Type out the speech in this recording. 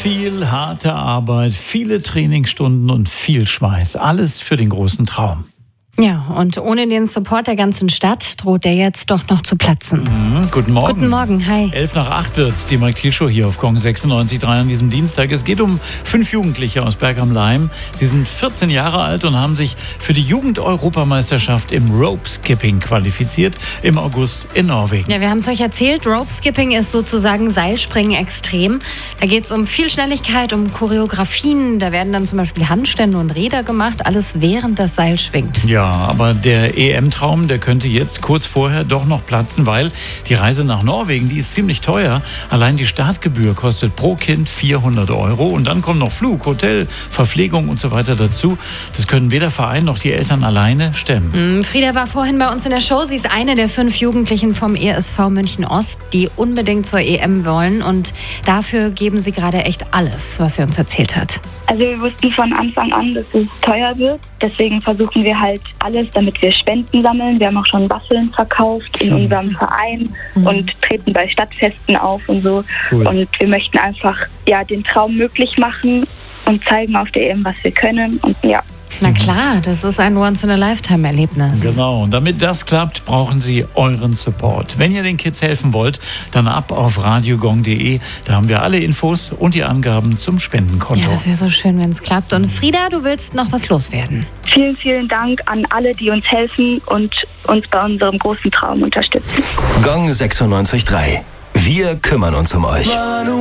Viel harte Arbeit, viele Trainingsstunden und viel Schweiß. Alles für den großen Traum. Ja, und ohne den Support der ganzen Stadt droht der jetzt doch noch zu platzen. Guten Morgen. Guten Morgen, hi. 7:55 wird's, die Mike Thiel Show hier auf Gong 96.3 an diesem Dienstag. Es geht um 5 Jugendliche aus Berg am Laim. Sie sind 14 Jahre alt und haben sich für die Jugend-Europameisterschaft im Rope Skipping qualifiziert im August in Norwegen. Ja, wir haben es euch erzählt, Rope Skipping ist sozusagen Seilspringen extrem. Da geht es um viel Schnelligkeit, um Choreografien. Da werden dann zum Beispiel Handstände und Räder gemacht, alles während das Seil schwingt. Ja, aber der EM-Traum, der könnte jetzt kurz vorher doch noch platzen, weil die Reise nach Norwegen, die ist ziemlich teuer. Allein die Startgebühr kostet pro Kind 400 € und dann kommen noch Flug, Hotel, Verpflegung und so weiter dazu. Das können weder Verein noch die Eltern alleine stemmen. Frieda war vorhin bei uns in der Show. Sie ist eine der 5 Jugendlichen vom ESV München Ost, die unbedingt zur EM wollen. Und dafür geben sie gerade echt alles, was sie uns erzählt hat. Also wir wussten von Anfang an, dass es teuer wird. Deswegen versuchen wir halt alles, damit wir Spenden sammeln. Wir haben auch schon Waffeln verkauft in unserem Verein und treten bei Stadtfesten auf und so. Cool. Und wir möchten einfach den Traum möglich machen und zeigen auf der EM, was wir können. Und ja. Na klar, das ist ein Once-in-a-Lifetime-Erlebnis. Genau, und damit das klappt, brauchen Sie euren Support. Wenn ihr den Kids helfen wollt, dann ab auf radiogong.de. Da haben wir alle Infos und die Angaben zum Spendenkonto. Ja, das wäre so schön, wenn es klappt. Und Frieda, du willst noch was loswerden. Vielen, vielen Dank an alle, die uns helfen und uns bei unserem großen Traum unterstützen. Gong 96.3. Wir kümmern uns um euch.